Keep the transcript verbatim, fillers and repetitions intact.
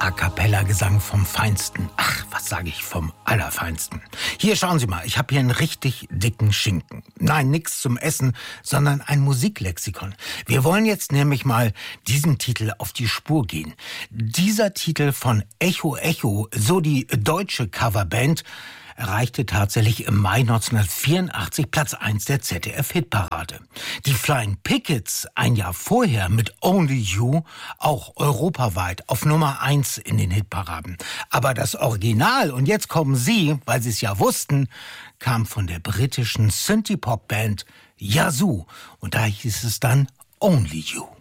A-cappella-Gesang vom Feinsten. Ach, was sage ich, vom Allerfeinsten. Hier, schauen Sie mal, ich habe hier einen richtig dicken Schinken. Nein, nix zum Essen, sondern ein Musiklexikon. Wir wollen jetzt nämlich mal diesem Titel auf die Spur gehen. Dieser Titel von Echo Echo, so die deutsche Coverband, erreichte tatsächlich im Mai neunzehnhundertvierundachtzig Platz eins der Z D F-Hitparade. Die Flying Pickets ein Jahr vorher mit Only You auch europaweit auf Nummer eins in den Hitparaden. Aber das Original, und jetzt kommen Sie, weil Sie es ja wussten, kam von der britischen Synthie-Pop-Band Yazoo. Und da hieß es dann Only You.